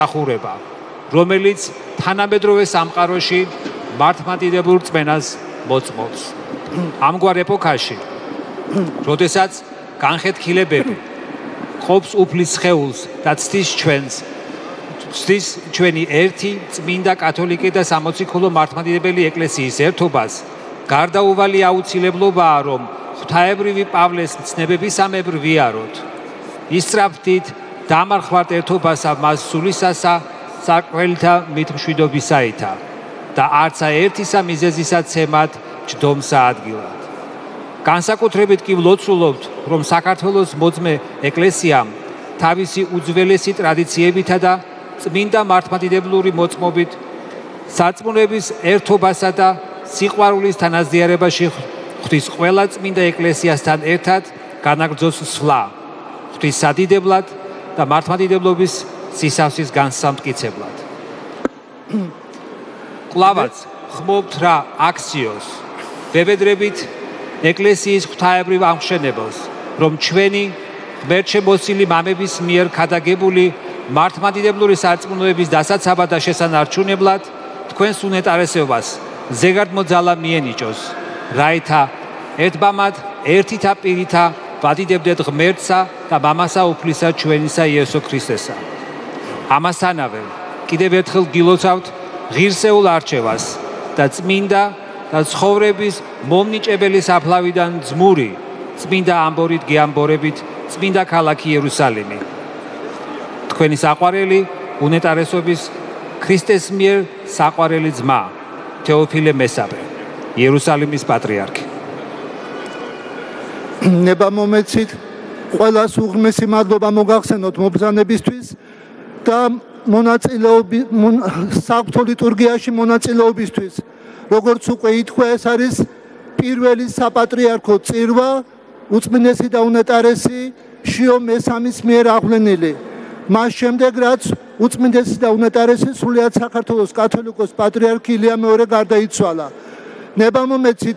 ახურება, რომელიც თანამედროვე სამყაროში მართლმადიდებულ რწმენას მოწმობს. ამგვარ ეპოქაში, როდესაც განხეთქილებები ყოფს უფლის სხეულს და ცდის ჩვენი ერთი წმინდა კათოლიკე და სამოციქულო მართლმადიდებელი ეკლესიის ერთობას, გარდაუვალი აუცილებლობაა, რომ ღვთაებრივი პავლეს ცნებებისამებრ ვიაროთ. ისწრაფდით დამარხვართ ერთობასა მას სულისასა საკველთა მithმშვიდობისაითა და არცა ერთისა მიზეზისა ცემად ჯდომსა ადგილად. განსაკუთრებით კი ვლოცულობთ, რომ საქართველოს მოძმე ეკლესიამ თავისი უძველესი ტრადიციებითა და წმინდა მართლმადიდებლური მოწმობით სარწმუნოების ერთობასა და სიყვარულის თანაზიარებაში ღვთის ყველა წმინდა ეკლესიასთან ერთად განაგრძოს სვლა, ღვთის სადიდებლად და მართლმადიდებლობის სისავსის განსამტკიცებლად. კვლავაც ხმობთ რა აქციოს, ვებედრებით ეკლესიის ღვთაებრივ ამხშენებელს, რომ ჩვენი ღმერთშემოსილი მამების მიერ ქადაგებული მართლმადიდებლური სარწმუნოების დასაცავად და შესანარჩუნებლად თქვენს უნეტარესობას ზეგარდმოძალა მიენიჭოს, რაითა ერთბამად ერთითა პირითა ვადიდებდეთ ღმერთსა და მამასა უფლისა ჩვენისა იესო ქრისტესა. ამასთანავე კიდევ ერთხელ გილოცავთ ღირსეულ არჩევას და წმინდა და ცხოვრების მომნიჭებელი საფლავიდან ძმური წმინდა ამბორით გეამბორებით წმინდა ქალაქი იერუსალიმი. თქვენი საყვარელი უნეტარესობის ქრისტეს მიერ საყვარელი ძმა თეოფილე მესაბე, იერუსალიმის პატრიარქი. ნება მომეცით ყველას უღრმესი მადლობა მოგახსენოთ მობრძანებისთვის და საღვთო ლიტურგიაში მონაწილეობისთვის. როგორც უკვე ითქვა, ეს არის პირველი საპატრიარქო წირვა უწმინდესი და უნეტარესი შიო მესამის მიერ აღვლენილი. მას შემდეგ, რაც უწმინდესი და უნეტარესი სრულიად საქართველოს კათოლიკოს პატრიარქი ილია მეორე გარდაიცვალა. ნება მომეცით